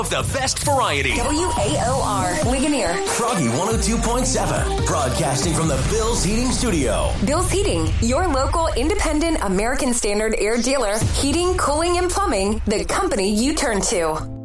of the best variety. WAOR, Ligonier. Froggy 102.7, broadcasting from the Bill's Heating Studio. Bill's Heating, your local independent American Standard air dealer. Heating, cooling, and plumbing, the company you turn to.